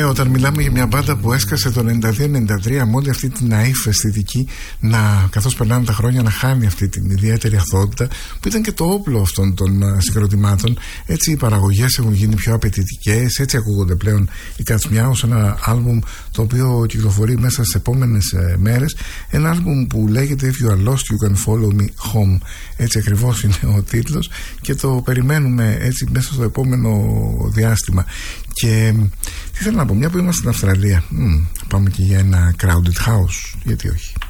όταν μιλάμε για μια μπάντα που έσκασε το 92-93 με όλη αυτή την ναΐφ αισθητική, καθώς περνάνε τα χρόνια, να χάνει αυτή την ιδιαίτερη αθωότητα που ήταν και το όπλο αυτών των συγκροτημάτων. Έτσι οι παραγωγές έχουν γίνει πιο απαιτητικές, έτσι ακούγονται πλέον οι Cat's Meow, ένα άλμπουμ το οποίο κυκλοφορεί μέσα στις επόμενες μέρες. Ένα άλμπουμ που λέγεται If You Are Lost You Can Follow Me Home. Έτσι ακριβώς είναι ο τίτλος και το περιμένουμε έτσι μέσα στο επόμενο διάστημα. Και τι θέλω να πω, μια που είμαστε στην Αυστραλία, πάμε και για ένα Crowded House, γιατί όχι.